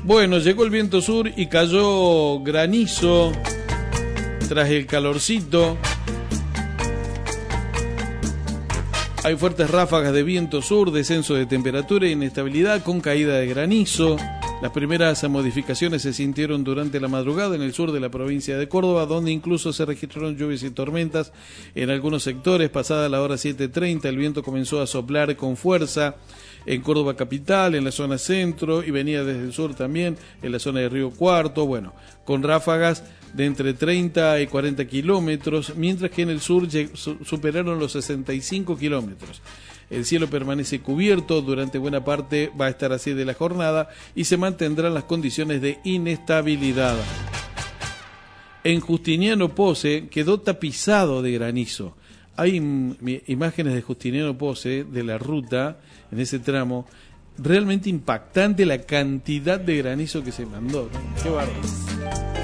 Bueno, llegó el viento sur y cayó granizo tras el calorcito. Hay fuertes ráfagas de viento sur, descenso de temperatura e inestabilidad con caída de granizo. Las primeras modificaciones se sintieron durante la madrugada en el sur de la provincia de Córdoba, donde incluso se registraron lluvias y tormentas en algunos sectores. Pasada la hora 7:30, el viento comenzó a soplar con fuerza en Córdoba capital, en la zona centro, y venía desde el sur también, en la zona de Río Cuarto, bueno, con ráfagas de entre 30 y 40 kilómetros, mientras que en el sur superaron los 65 kilómetros. El cielo permanece cubierto, durante buena parte va a estar así de la jornada y se mantendrán las condiciones de inestabilidad. En Justiniano Pose quedó tapizado de granizo. Hay imágenes de Justiniano Pose, de la ruta, en ese tramo, realmente impactante la cantidad de granizo que se mandó, ¿no? Qué bárbaro.